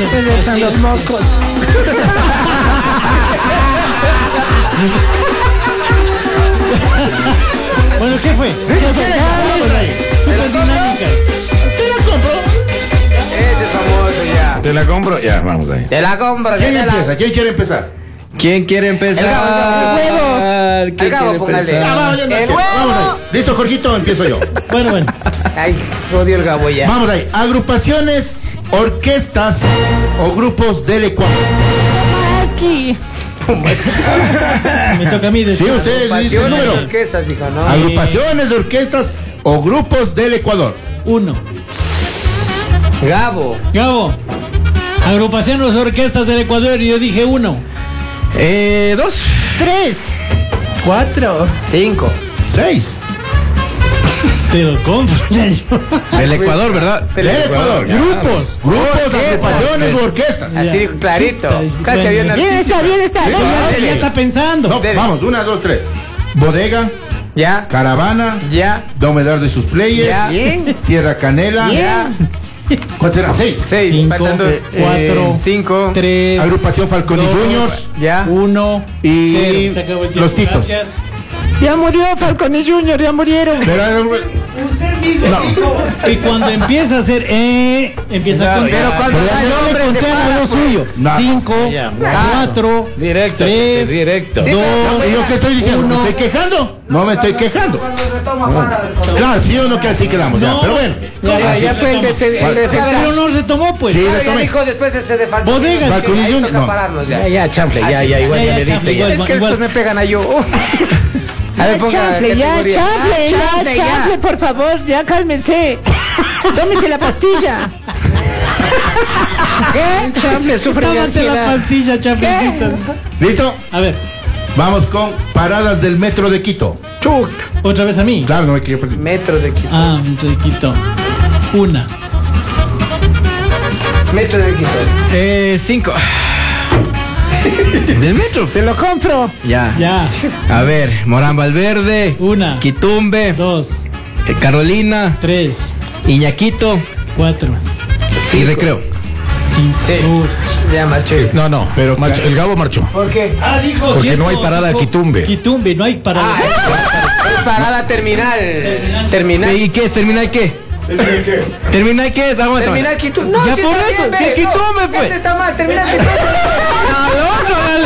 Se echan los moscos. Bueno, ¿qué fue? Super dinámicas. Te la compro. Ese es famoso ya. ¿Te la compro? Ya, vamos ahí. Te la compro. ¿Quién te la- empieza? ¿Quién quiere empezar? ¿Quién quiere empezar? El Gabo, ¿Quién El quiere Gabo, póngale. empezar? Vamos ahí. Listo, Jorgito, empiezo yo. Bueno. Ay, odio el Gabo ya. Vamos ahí. Agrupaciones, orquestas o grupos del Ecuador. Maski. Me toca a mí decir. Sí, usted dice el Pasiones, número. orquestas, dijo, ¿no? Agrupaciones, orquestas o grupos del Ecuador. 1. Gabo. Gabo. Agrupación de las orquestas del Ecuador. Yo dije 1. 2. 3. 4. 5. 6. Te lo compro. Del Ecuador, ¿verdad? Del Ecuador. Grupos. Grupos, agrupaciones o orquestas. Así Ya. clarito. Chuta, Casi bueno, había una Bien está, bien está. Sí, Él ya está pensando. No, vamos, 1, 2, 3. Bodega, Ya. Caravana, Ya. Domedar de sus players, Ya. Bien. Tierra Canela. Ya. ¿Cuánto era? 6. 6. 5, Faltan 2. 4, 5. 3, Agrupación Falcón y 2, Juniors. Ya. 1 Y 0. Se acabó el tiempo. los Titos. Gracias. Ya murió Falcon y Junior, ya murieron. Y cuando empieza a hacer empieza con Pero cuando da el nombre se para, lo suyo. No. 5, 4, Directo, 3, directo. 2, ¿Y yo qué estoy diciendo? ¿Me Uno. estoy quejando? No me estoy quejando. Claro, sí o no que así quedamos ya. No. Pero bueno. Ya fue el de pero no se tomó pues. Sí, Ya retomé. dijo después ese de Falcón. Bodega. Falcón y Ahí Juniors. toca No. pararnos ya. Ya, chanfle, ya, igual Ya, ya le chanfle, diste. igual. Es que después me pegan a yo. A ver, ponga Chanfle, ya, categoría. chanfle, Chanfle, ya, chanfle, por favor, ya cálmense. Tómese la pastilla. ¿Qué? Chanfle, sufre de Tómate la ansiedad. pastilla, chapecitas. ¿Listo? A ver, Vamos con paradas del metro de Quito. otra vez a mí. Claro, no hay que. Metro de Quito. Metro de Quito. 1. Metro de Quito. 5. Del metro. Te lo compro. Ya. Ya. A ver, Morán Valverde. 1, Quitumbe. 2, Carolina. 3, Iñaquito. 4, Y Recreo. 5. Sí. Ya marchó. No, pero el Gabo marchó. ¿Por qué? Dijo. Porque no hay parada de Quitumbe. Quitumbe, no hay parada. Es parada terminal. Terminal. ¿Y qué es? ¿Terminal qué? ¿Terminal qué es? Aguanta. Terminal Quito. No, Ya si por está eso, bien, si es ve, Quitumbe, no, pues. Este está mal, terminal Quito. ¡Al otro, dale!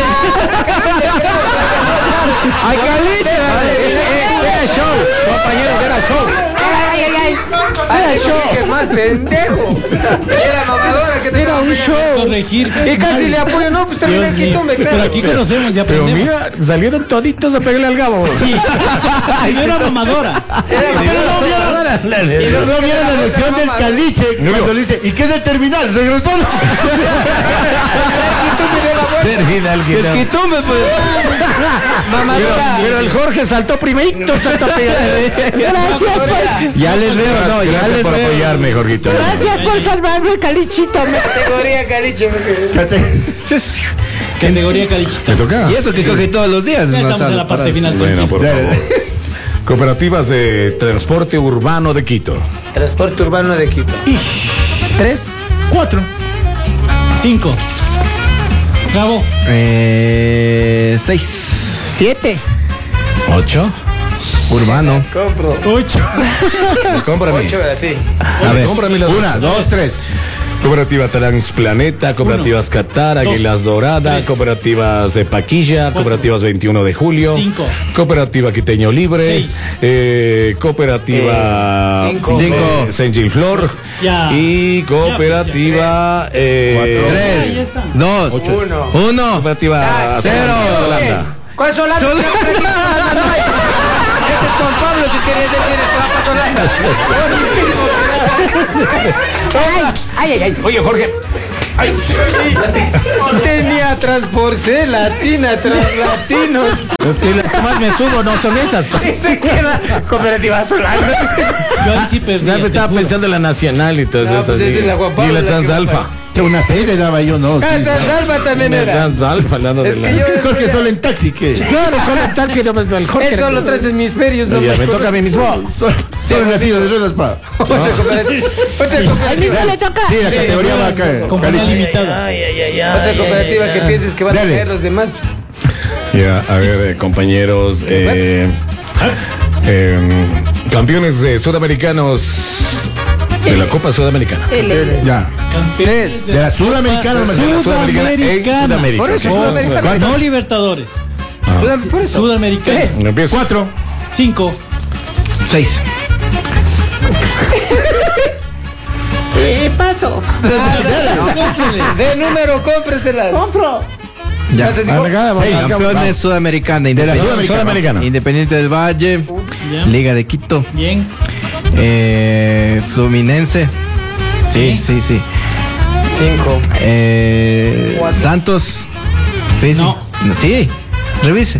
¡Ay, Caliche! Era show, compañeros, era show. Ay, yo. Es más pendejo. Era mamadora que te Era un show. Corregir. Y casi le apoyo, no, pues terminal Dios mío. Quito, me Pero creo. aquí conocemos y aprendemos. salieron toditos a pegarle al Gabo. Sí. Yo era mamadora. Era mamadora. Y no vieron la lección del Caliche cuando le dice, ¿y qué es el terminal? Regresó. Terminal Es Quitumbe, pues. Mamadora. Pero el Jorge saltó primerito, saltó Gracias por, Ya les veo, no, ya les por veo. apoyarme, Jorgito. gracias por salvarme, Calichito. Categoría Caliche. Categoría calichita. toca? Y eso que coge todos los días. Ya no estamos sabe en la parte parar. final. Bueno, por tranquilo. favor. Cooperativas de Transporte Urbano de Quito. Transporte urbano de Quito. 3. 4. 5. Gabo. 6. 7. 8. Urbano. Compro. 8. Cómprame. 8, así. A ver. Cómprame las 1, 2, 3. Cooperativa Transplaneta, Cooperativas Qatar, dos, Águilas Doradas, tres, Cooperativas de Paquilla, cuatro, Cooperativas 21 de Julio, 5, Cooperativa Quiteño Libre, Cooperativa cinco, Saint Gil Flor Ya. y Cooperativa Ahí 3. está. 2. 1. 1. Cooperativa cero. Holanda. ¿Cuál Solano? Solano. Este es Juan Pablo, si quieres decir Solano. Oye, Jorge. Tenía transporte latina, translatinos. Es que las que más me subo no son esas. Y se queda Cooperativa Solano. Yo ahí sí perdí. Ya me te estaba juro. pensando en la Nacional y todas No, esas. pues esa es la Juan Pablo, y la la que Transalfa. Que una serie daba yo, no. Sí, Salva también era. Hablando de Es la... que Es yo- que Jorge solo en taxi, que. Claro, solo en taxi, no más el Jorge. Él solo tres hemisferios, no Ya, me toca a mí mismo. Solo nacido de ruedas pa. Otra cooperativa. Otra Al cooperativa. mismo le toca. Sí, la categoría va acá. Compañía Carichi. limitada. Otra cooperativa que pienses que van a Dale. caer los demás. Ya, a ver, compañeros. Campeones sudamericanos de la Copa Sudamericana. Ya. Campeones De la Sudamericana, no me De la Sudamericana en Sudamericana. Sudamérica. Por eso, Sudamericana. No Libertadores. Por eso. Sudamericana. Tres. Empiezo. 4. 5. 6. Paso. De número, cómpresela. Compro. Ya. ¿Cuántos dijo? Campeones Sudamericana. De la Sudamericana. Independiente del Valle. Ya. Liga de Quito. Bien. Fluminense. Sí. 5. Santos. Sí, No. sí. Revise.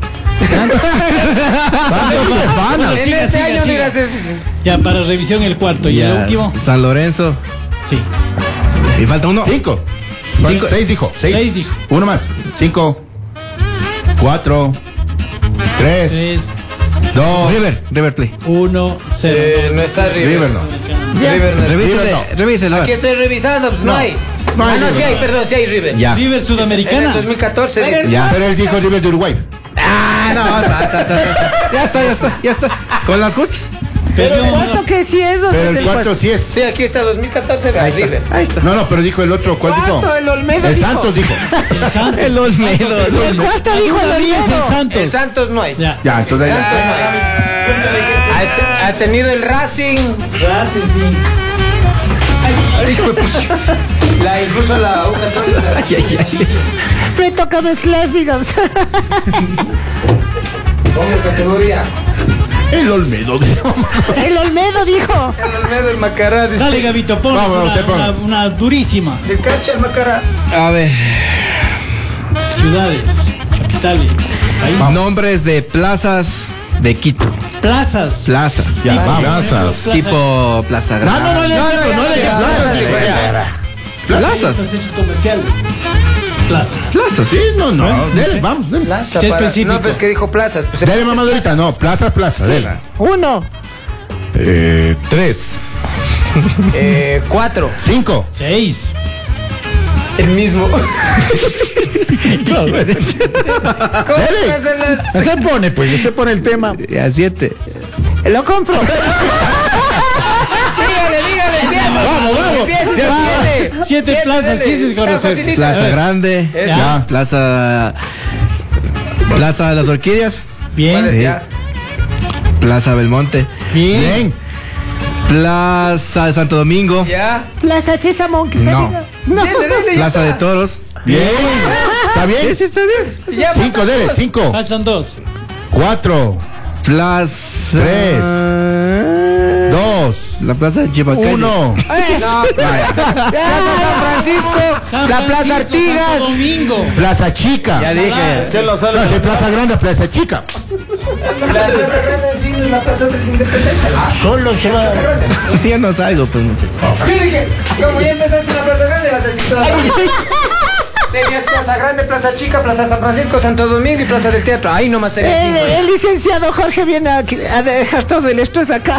En Siga, este siga, año siga. dirás eso. Ya, para revisión el cuarto. ¿Y el Ya, último? San Lorenzo. Sí. Y falta uno. 5. 6 dijo. 6 dijo. Uno más. 5. 4. 3. 3, 2. River Play. 1, 0. No está River. River no. River no está. Revíselo. Aquí estoy revisando, pues no hay. No hay No, River. sí hay, perdón, sí hay River. Ya. River En el Sudamericana. 2014 dice. Ya. Pero él dijo River de Uruguay. Ah, no, ya está. Con las justas. Perdió. ¿Cuánto que sí eso? Pero desde el cuarto sí es. Sí, aquí está 2014 era River. Ahí está. No, pero dijo el otro. ¿Cuál dijo? ¿Cuánto? El Olmedo El dijo. Santos dijo. El Santos. El Olmedo. El cuarto dijo el Todavía es el Olmedo. Santos. El Santos no hay. Ya. Ya, entonces ahí. Santos no hay. Ha tenido el Racing. Hijo de pucha. Incluso la U Católica. Me toca mezclar, digamos. Pongo categoría. El Olmedo dijo. El Olmedo dijo. El Olmedo, el Macará. dice. Dale, Gabito, pones Vamos, usted ponga. una durísima. El Cacha, el Macará. A ver. Ciudades, capitales, países. Nombres de plazas de Quito. Plazas. Plazas. Ya, vamos. Plazas. Tipo Plaza No, Grande. no le Plazas. Centros comerciales. Plaza. Plazas. Sí, no. Bueno, Dele, sí. vamos, dele. Plaza Sí, para- específico. No, pues que dijo plazas. Pues, Dele, mamadorita. No, plaza, dele. 1. 3. 4. 5. 6. El mismo. Cómpraselas. Usted pone, pues. Usted pone el tema. A 7. Lo compro. Dígale. Vamos. Empieza, Siete plazas, sí se conoce. Plaza Grande. Ya. Plaza de las Orquídeas. Bien. Sí. Plaza Belmonte. Bien. Bien. Plaza de Santo Domingo. Ya. Plaza Sésamo. Que No. Dile, ya Plaza de está. Toros. Bien. ¿Está bien? Ese está bien. Ya, 5, dele. 5. Faltan 2. 4. Plaza. 3. 2. La Plaza de Chipacay. 1. No, Plaza San Francisco. La Plaza Artigas. Santo Domingo. Plaza Chica. Ya dije. No, si Plaza Grande, Plaza Chica. La Plaza Grande del Siglo y la Plaza de la Independencia. Solo se va. Ya no salgo, pues, muchachos. Mire que, como ya empezaste en la Plaza Grande, vas a decir todas las tenías Plaza Grande, Plaza Chica, Plaza San Francisco, Santo Domingo y Plaza del Teatro. Ahí nomás tenías 5. El licenciado Jorge viene a dejar todo el estrés acá.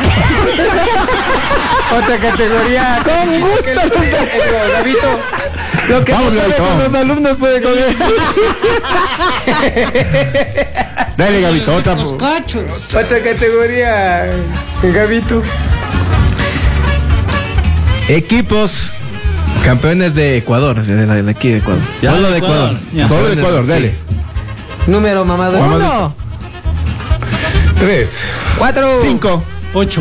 Otra categoría. Con gusto. Gabito. Lo que Vamos, no Gabito, con vamos. los alumnos puede comer. Dale, Gabito, otra. Los cachos. Otra categoría. Gabito. Equipos campeones de Ecuador. De aquí de Ecuador. Ya, Solo de de Ecuador. Ecuador, ya. Solo de Ecuador, dale. Número, mamador. 3. 4. 5. 8.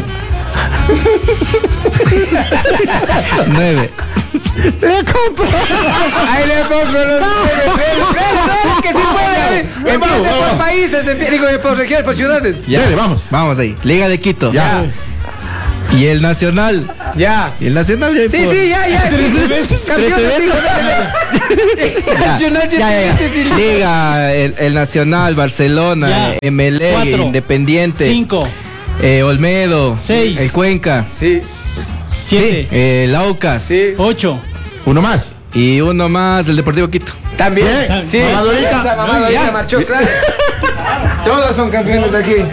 9. Le compro. Ahí le pongo los. Dale, que sí puede. Empieza por países, digo, por regiones, por ciudades. Dale, vamos. Vamos ahí. Liga de Quito. Ya. Y el Nacional. Ya. Y el Nacional. Ya Sí, sí, ya. 13 veces. Campeón de Nacional, Ya. Liga, el Nacional, Barcelona, Ya. MLE, 4, Independiente, 5, Olmedo, 6, el Cuenca, Sí, 7, el Aucas, sí. 8, Uno más. Y uno más, el Deportivo Quito. También. Bien. Sí, Mamadorita. esta Mamadorita marchó, claro. Todos son campeones de aquí.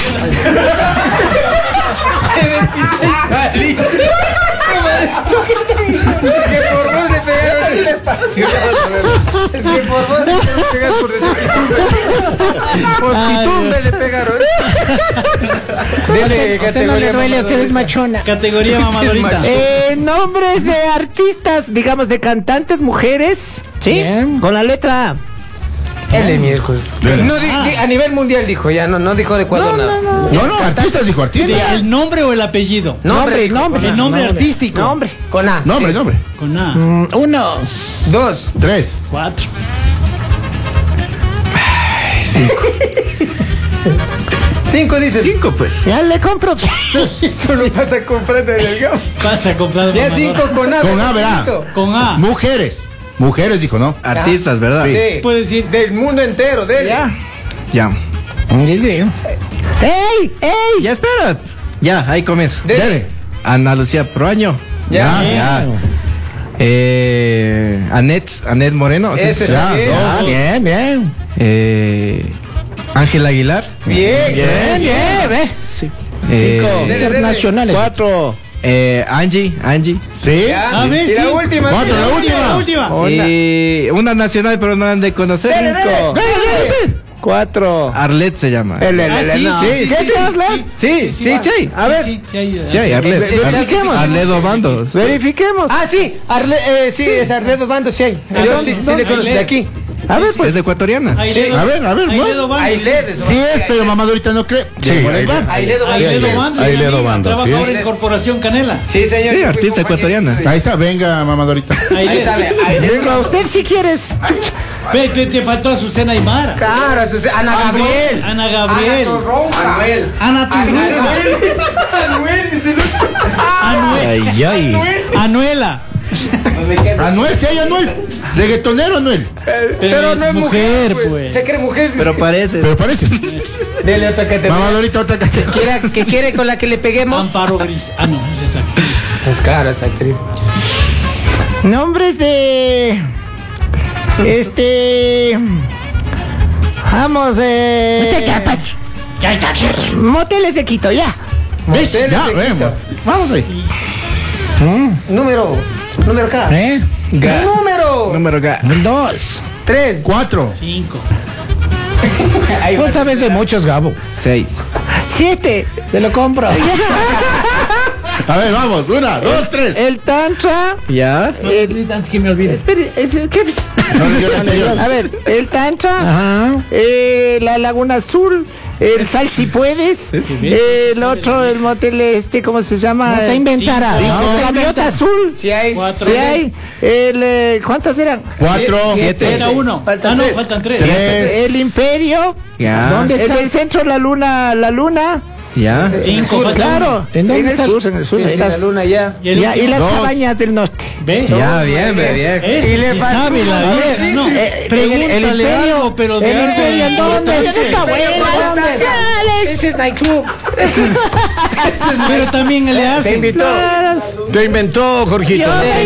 Que por vos le pegaron. Que por vos le pegaron por desafición. Por pitumbe le pegaron. Dele ¿Usted no categoría le duele a usted es mamadorita. machona? Categoría mamadorita. Nombres de artistas, digamos, de cantantes mujeres. ¿Sí? Bien. Con la letra A. El de miércoles. No, a nivel mundial dijo, ya no dijo de Ecuador nada. No, artistas, dijo artista. ¿El nombre o el apellido? Nombre, El nombre artístico. Nombre. Con A. Nombre, sí. nombre. Con A. 1, 2. 3. 4. 5 dices. 5, pues. ya le compro. Solo pasa comprando en el gamo. Pasa a comprar Ya mamador. 5 con A. Con A, verá. Con A. Mujeres. Mujeres, dijo, ¿no? Artistas, ¿verdad? Sí. Sí. Puede decir. Del mundo entero, de Ya. Ya. ¡Ey! ¡Ey! Ya, espera. Ya, ahí comienzo. Dele. Ana Lucía Proaño. Ya. Ya. Anet Moreno. ¿sí? Eso Ya, está bien. dos. Bien, bien. Ángel Aguilar. Bien. Bien, ve. Sí. Eh, Internacionales. 4. Angie. ¿Sí? Ya. A ver, Y la sí. última. Cuatro, la última. última. Y una nacional, pero no la han de conocer. Dele, dele. 4. Arlet se llama. Ah, sí, Sí. A ver. Sí, hay Arlet. Verifiquemos. Arledo Bandos. Verifiquemos. Ah, sí. sí, es Arledo Bando, sí hay. Yo sí le conozco de aquí. A ver, pues. Es ecuatoriana. Ailedo. A ver, Ailedo Bandos. Ailedo. Sí es, pero mamadorita no cree. Sí, por ahí va. Ailedo Bando. Ailedo Bandos. Ailedo amiga, Bandos, trabaja sí ahora es. en Corporación Canela. Sí, señor. Sí, Yo fui artista compañero. ecuatoriana. Ahí está, venga, mamadorita. Ahí está, Ailedo. ve, Ailedo. Venga, usted si quieres. Ve, te faltó Azucena Aymara. Claro, Ana Gabriel. Ana Gabriel. Anuel. Ana Turruja. Anuel, dice el otro. Ay, ay. Anuela. Anuel, sí hay Anuel. Reggaetonero Anuel. Pero es no es mujer, mujer, pues. Se cree mujer. Pero parece. Pero parece. Dele otra categoría. Mamadorita, otra categoría. ¿Que quiere con la que le peguemos? Amparo Gris. Ah, no, esa es actriz. Pues claro, es actriz. Nombres de. Vamos, moteles de Quito, ya. ¿Ves? Motel. Ya, Quito. vemos. Vamos ahí. Número K. Número Número K. 2. 3. 4. 5. Ahí Vos sabes de muchos, Gabo. 6. 7. Te lo compro. A ver, vamos. 1, 2, 3. El Tantra. ¿Ya? Antes que me olvide. Espere, ¿qué? No leyó la anterior. A ver, el Tantra. La Laguna Azul. El Sal si puedes. El otro, el motel ¿cómo se llama? No te inventara. Cinco. La Gaviota Azul. Sí hay. 4. Sí hay. ¿Cuántos eran? 4. Falta uno. Faltan No, tres. faltan 3. 3. El Imperio. Ya. El del centro, la luna. Ya. 5. Falta Claro. uno. En el sur, en el sur. Sí, ahí la estás. luna ya. Y el Ya, y último. las Dos. cabañas del norte. ¿Ves? Ya, bien, bien. Eso, Y le sí falta sabe la uno. vieja, no. Pregúntale algo, pero de El algo. Imperio, ¿en dónde? ¿En esta buena? Ese es Nightclub. Pero también le Te hace. invitó. Te inventó, Jorgito.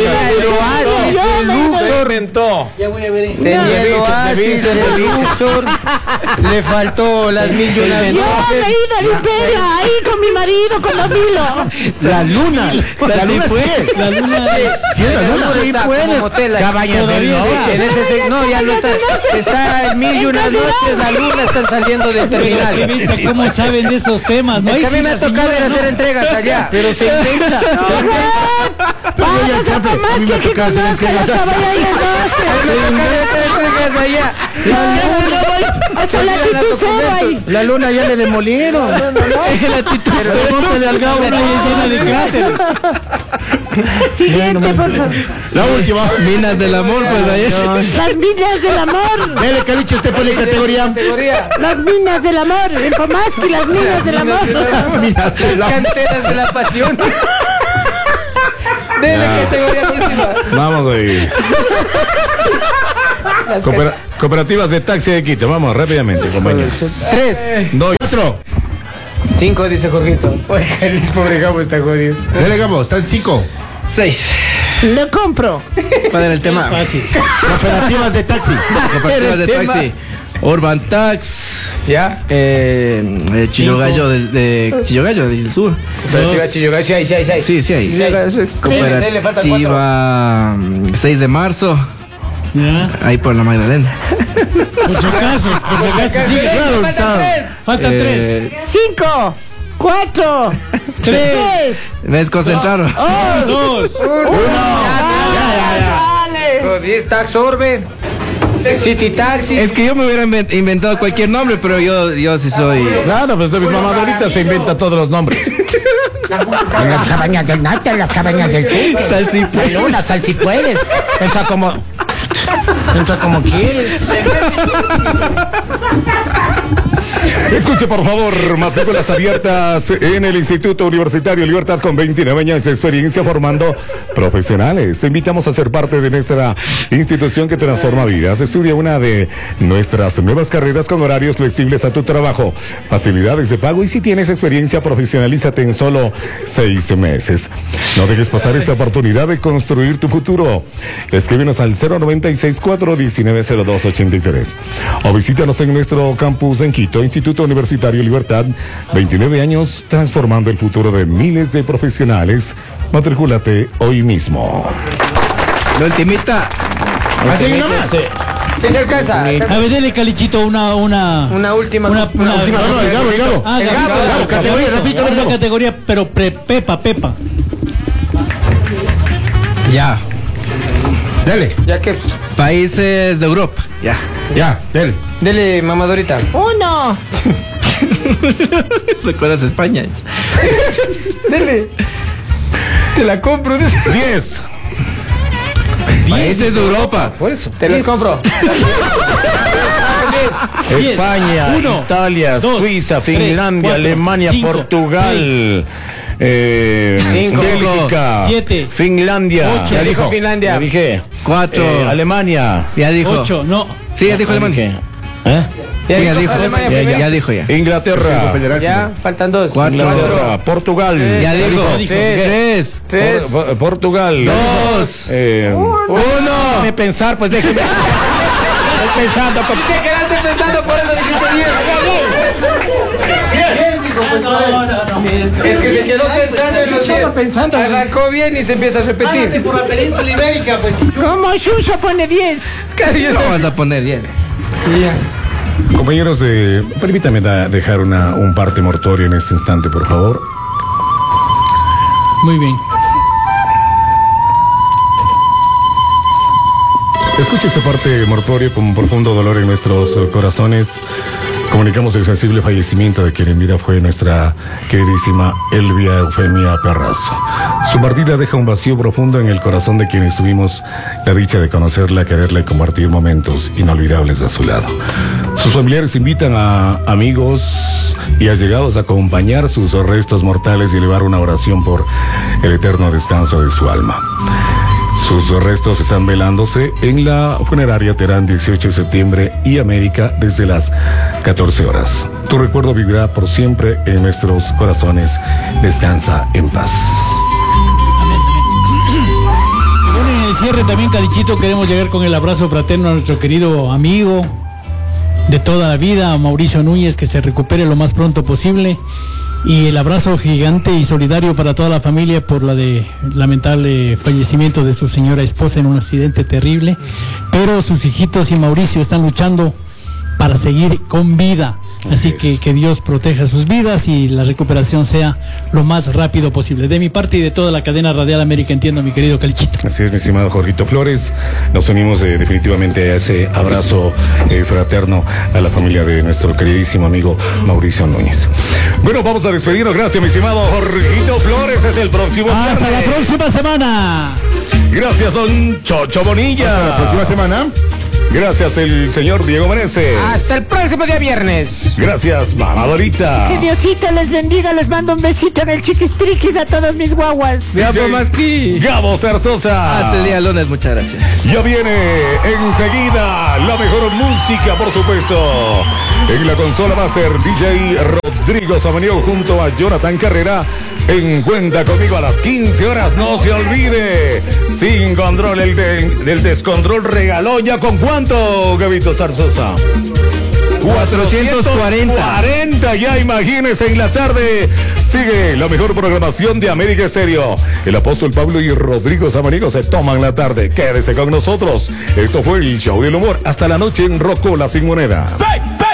inventó. Ya voy a ver. Tenía el Oasis, el Luxor. Le faltó las mil y una Yo me he noches. ido al Imperio ahí con mi marido, con Domilo. La luna. La luna sí es. La luna Sí es la luna. Sí puede. Como motel, Cabañas del Norte. En ese no, ya no está. Está en mil y una noches. La luna están saliendo del Pero que terminal. viste cómo saben de esos temas, ¿no? Es que a Ahí mí sí me ha la tocado ir a señora, hacer ¿no? entregas allá. Pero se intensa. Vamos a Tomás que conozca la cabaña del norte. allá. Hasta la actitud cero ahí. La luna ya le demolieron. La actitud de Algao no es llena de cráteres. Siguiente, por favor. La última. Minas del amor, pues ahí. Las minas del amor. Dele, Calicho, usted pone categoría. Categoría. Las minas del amor. En Pomaski, las minas del amor. Las minas de la- Canteras de la pasión. De la categoría última. Vamos ahí. Cooperativas de taxi de Quito. Vamos rápidamente, compañeros. 3. 2. 4. 5 dice Jorgito. Oye, el pobre Gabo está jodido. Dele, Gabo, están 5. 6. Lo compro. ¿Cuál era el tema? Es fácil. Cooperativas de taxi. Cooperativas de taxi. Urban Tax. ¿Ya? Chillogallo de Chillogallo del sur. Cooperativa Chillogallo, sí, hay. Sí, ahí. Le faltan Cooperativa 6 de marzo. Ya. Ahí por la Magdalena. Por si acaso, sigue. Claro, Faltan 3. 5, 4, 3. Me desconcentraron. 2. Dale. Tax Orbe. City Taxi. Es que yo me hubiera inventado cualquier nombre, pero yo sí soy. Claro, pues mi mamá ahorita se inventa todos los nombres. Las cabañas del norte, las cabañas del sur. Salsipuedes. Salsipuedes. Entra como quieres. Escuche, por favor, matrículas abiertas en el Instituto Universitario Libertad con 29 años de experiencia formando profesionales. Te invitamos a ser parte de nuestra institución que transforma vidas. Estudia una de nuestras nuevas carreras con horarios flexibles a tu trabajo, facilidades de pago y si tienes experiencia, profesionalízate en solo 6 meses. No dejes pasar esta oportunidad de construir tu futuro. Escríbenos al 096-419-0283 o visítanos en nuestro campus en Quito, Instituto Universitario Libertad, 29 años transformando el futuro de miles de profesionales. Matrículate hoy mismo. La ultimita. ¿Así hay una más? Sí, se alcanza. A ver, dele, Calichito, una última. No, el Gabo. Ah, El Gabo, Gabo, categoría, repito, una Gabo. categoría, pero Pepa. Ya. Dele, Ya que. Países de Europa. Ya. dele. Dele, mamadorita. 1. ¿Recuerdas España? Dele. Te la compro. 10. Países de Europa. Por eso. Te la compro. España, 1, Italia, 2, Suiza, 3, Finlandia, 4, Alemania, 5, Portugal, 5, Bélgica, 7, Finlandia. 8. Ya dijo Finlandia. Ya dije. 4. Alemania. Ya dijo. 8, no. Sí, ya dijo Alemania. ¿Eh? Sí, ya dijo. Alemania Ya primero. dijo ya. Inglaterra. Federal. Ya, faltan 2. 4. Inglaterra, Portugal. Ya dijo. dijo. 3. 3. Portugal. 2. 1. Déjame pensar, pues déjeme. Estoy pensando. Te quedaste pensando, por eso dijiste 10. Es que se quedó pensando en los 10. Arrancó bien y se empieza a repetir. Por la península ibérica, pues. Como Xuxa pone 10. No vas a poner bien. Compañeros, permítame dejar un parte mortorio en este instante, por favor. Muy bien. Escuche esta parte mortoria con profundo dolor en nuestros corazones. Comunicamos el sensible fallecimiento de quien en vida fue nuestra queridísima Elvia Eufemia Carrasco. Su partida deja un vacío profundo en el corazón de quienes tuvimos la dicha de conocerla, quererla y compartir momentos inolvidables a su lado. Sus familiares invitan a amigos y allegados a acompañar sus restos mortales y elevar una oración por el eterno descanso de su alma. Sus restos están velándose en la funeraria Terán 18 de septiembre y América desde las 14 horas. Tu recuerdo vivirá por siempre en nuestros corazones. Descansa en paz. Bueno, en el cierre también, Calichito, queremos llegar con el abrazo fraterno a nuestro querido amigo de toda la vida, a Mauricio Núñez, que se recupere lo más pronto posible. Y el abrazo gigante y solidario para toda la familia por la de lamentable fallecimiento de su señora esposa en un accidente terrible. Pero sus hijitos y Mauricio están luchando para seguir con vida. Así que Dios proteja sus vidas y la recuperación sea lo más rápido posible. De mi parte y de toda la cadena Radial América, entiendo, mi querido Calichito. Así es, mi estimado Jorgito Flores. Nos unimos definitivamente a ese abrazo fraterno a la familia de nuestro queridísimo amigo Mauricio Núñez. Bueno, vamos a despedirnos. Gracias, mi estimado Jorgito Flores. Hasta el próximo Hasta la viernes. próxima semana. Gracias, don Chocho Bonilla. La próxima semana. Gracias, el señor Diego Menezes. Hasta el próximo día viernes. Gracias, mamadorita. Que Diosito les bendiga, les mando un besito en el chiquistriquis a todos mis guaguas. Gabo Masqui. Gabo Zarzosa. Hasta el día lunes, muchas gracias. Ya viene enseguida la mejor música, por supuesto. En la consola va a ser DJ Rod. Rodrigo Samaniego junto a Jonathan Carrera en Cuenta Conmigo a las 15 horas. No se olvide, Sin Control, del descontrol regaló ya con ¿cuánto, Gabito Zarzosa? 440 ya, imagínense, en la tarde sigue la mejor programación de América Estéreo. El apóstol Pablo y Rodrigo Samaniego se toman la tarde. Quédese con nosotros. Esto fue el show del humor. Hasta la noche en Rocola Sin Moneda.